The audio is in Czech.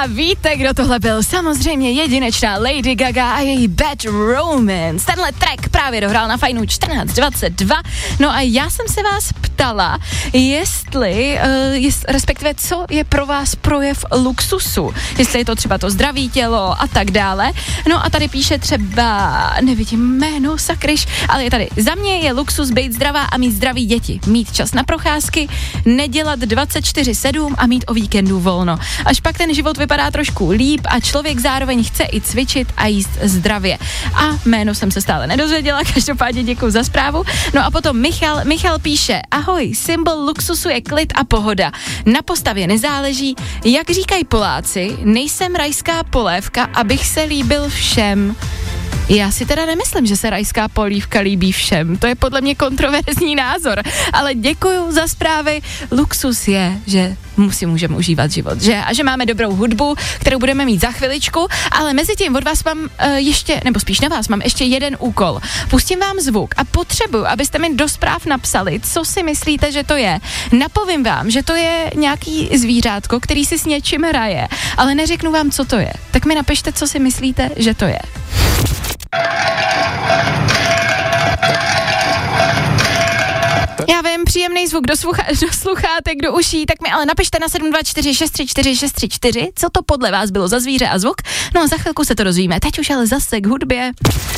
víte, kdo tohle byl? Samozřejmě jedinečná Lady Gaga a její Bad Romance. Tenhle track právě dohrál na Fajnu 14:22. No a já jsem se vás ptala, jestli, respektive co je pro vás projev luxusu. Jestli je to třeba to zdraví tělo a tak dále. No a tady píše třeba, nevidím jméno, sakryš, ale je tady. Za mě je luxus být zdravá a mít zdraví děti. Mít čas na procházky, nedělat 24/7 a mít o víkendu volno. Až pak ten život vypadá trošku líp a člověk zároveň chce i cvičit a jíst zdravě. A jméno jsem se stále nedozvěděla, každopádně děkuji za zprávu. No a potom Michal píše, ahoj, symbol luxusu je klid a pohoda. Na postavě nezáleží, jak říkají Poláci, nejsem rajská polévka, abych se líbil všem. Já si teda nemyslím, že se rajská polívka líbí všem. To je podle mě kontroverzní názor. Ale děkuju za zprávy. Luxus je, že si můžeme užívat život, že? A že máme dobrou hudbu, kterou budeme mít za chviličku, ale mezi tím od vás mám ještě, nebo spíš na vás, mám ještě jeden úkol. Pustím vám zvuk a potřebuju, abyste mi do zpráv napsali, co si myslíte, že to je. Napovím vám, že to je nějaký zvířátko, který si s něčím hraje, ale neřeknu vám, co to je. Tak mi napište, co si myslíte, že to je. Já vím, příjemný zvuk do sluchátek, do uší, tak mi ale napište na 724634634, co to podle vás bylo za zvíře a zvuk. No a za chvilku se to dozvíme. Teď už ale zase k hudbě.